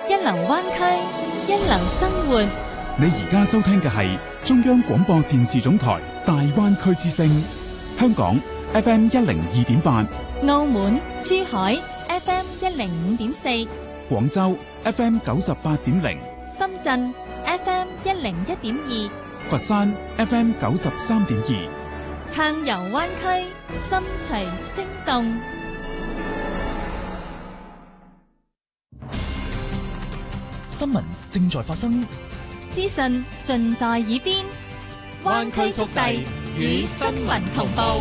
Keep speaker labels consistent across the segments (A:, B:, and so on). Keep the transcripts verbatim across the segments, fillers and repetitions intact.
A: 一流灣區，一流生活。
B: 你而家收聽嘅係中央廣播電視總台大灣區之聲，香港 F M 一零二點八，
A: 澳門、珠海 F M 一零五點四，
B: 廣州 F M 九十八點零，
A: 深圳 F M 一零一點二，
B: 佛山 F M 九十三點二。
A: 暢遊灣區，心隨聲動。
C: 新聞正在發生，
A: 資訊盡在耳邊，灣區速遞與新聞同步。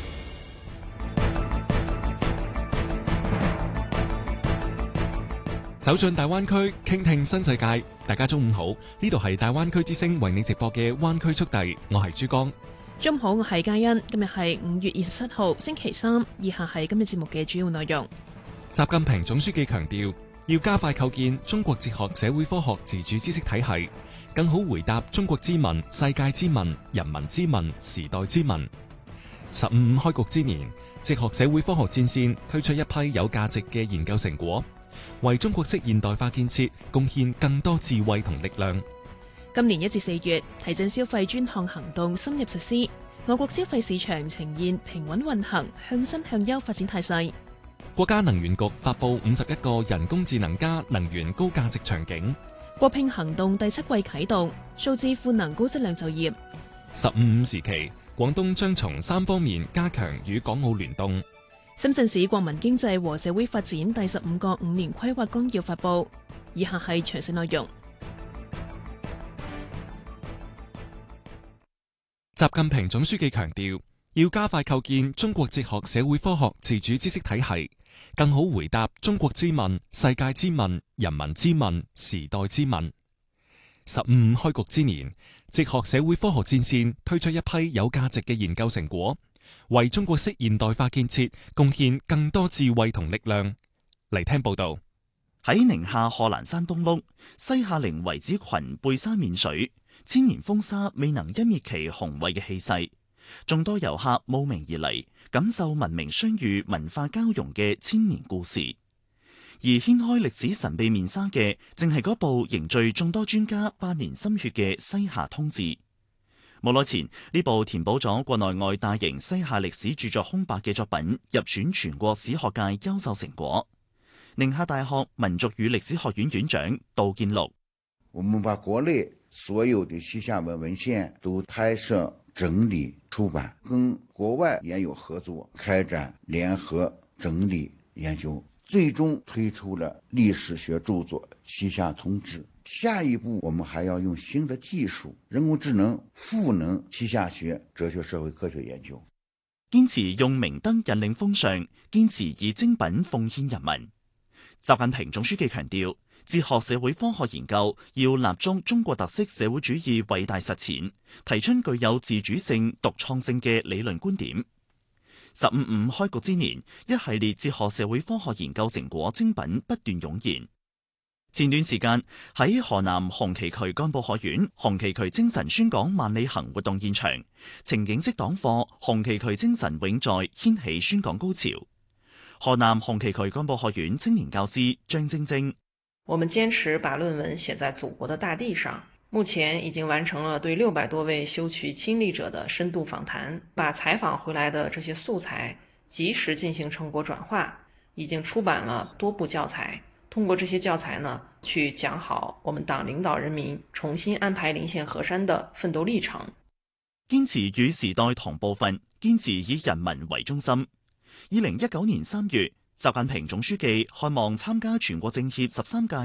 D: 走進大灣區，傾聽新世界。大家中午好，呢度係大灣區之聲為你直播嘅灣區速遞，我係珠江。
E: 中午好，我係嘉欣。今日係五月二十七號，星期三。以下係今日節目嘅主要內容。
D: 習近平總書記強調，要加快構建中國哲學社會科學自主知識體系，更好回答中國之問、世界之問、人民之問、時代之問。十五五開局之年，哲學社會科學戰線推出一批有價值嘅研究成果，為中國式現代化建設貢獻更多智慧同力量。
E: 今年一至四月，提振消費專項行動深入實施，我國消費市場呈現平穩運行、向新向優發展態勢。
D: 國家能源局發布五十一個人工智能加能源高價值場景。
E: 國聘行動第七季啟動，數字賦能高質量就業。
D: 十五五時期，廣東將從三方面加強與港澳聯動。
E: 深圳市國民經濟和社會發展第十五個五年規劃綱要發布。以下係詳細內容。
D: 習近平總書記強調，要加快構建中國哲學社會科學自主知識體系，更好回答中國之問、世界之問、人民之問、時代之問。十五五開局之年，哲學社會科學戰線推出一批有價值嘅研究成果，為中國式現代化建設貢獻更多智慧同力量。嚟聽報道。
C: 喺寧夏賀蘭山東麓，西夏陵遺址群背山面水，千年風沙未能湮滅其宏偉嘅氣勢。眾多遊客慕名而嚟，感受文明相遇、文化交融嘅千年故事。而掀開歷史神秘面紗嘅，正係嗰部凝聚眾多專家百年心血嘅《西夏通志》。冇耐前，呢部填補咗國內外大型西夏歷史著作空白嘅作品，入選全國史學界優秀成果。寧夏大學民族與歷史學院院長杜建祿：
F: 我們把國內所有的西夏文文獻都拍攝、整理、出版，跟國外研友合作，開展聯合整理研究，最終推出了歷史學著作《西夏通志》。下一步，我們還要用新的技術，人工智能賦能西夏學、哲學、社會科學研究。
C: 堅持用明燈引領風尚，堅持以精品奉獻人民。習近平總書記強調，哲學社會科學研究要立足中國特色社會主義偉大實踐，提出具有自主性、獨創性嘅理論觀點。十五五開局之年，一系列哲學社會科學研究成果精品不斷湧現。前段時間喺河南紅旗渠幹部學院紅旗渠精神宣講萬里行活動現場，情景式黨課《紅旗渠精神永在》掀起宣講高潮。河南紅旗渠幹部學院青年教師張晶晶：
G: 我們堅持把論文寫在祖國的大地上，目前已經完成了對六百多位修渠親歷者的深度訪談，把採訪回來的這些素材及時進行成果轉化，已經出版了多部教材。通過這些教材呢，去講好我們黨領導人民重新安排臨縣河山的奮鬥歷程。
C: 堅持與時代同步伐，堅持以人民為中心。二零一九年三月，習近平總書記看望參加全國政協十三屆